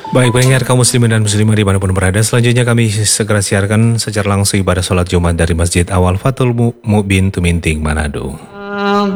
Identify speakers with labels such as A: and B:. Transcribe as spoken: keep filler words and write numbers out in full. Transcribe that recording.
A: Baik pendengar kaum muslimin dan muslimah dimanapun berada, selanjutnya kami segera siarkan secara langsung ibadah sholat Jumat dari Masjid Awal Fathul Mu- Mu'bin Tuminting, Manado.